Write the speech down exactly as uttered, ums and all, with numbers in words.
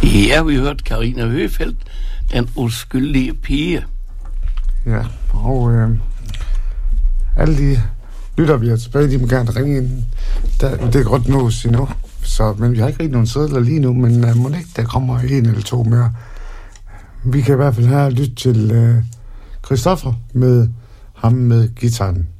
Ja, vi hørte Carina Høfeldt, Den uskyldige pige. Ja, og øh, alle de lytter, vi har tilbage, de må gerne ringe ind. Der, det er godt nås endnu, så, men vi har ikke rigtig nogen sædler lige nu, men uh, må ikke, der kommer en eller to mere. Vi kan i hvert fald have lytte til uh, Christoffer med ham med gitaren.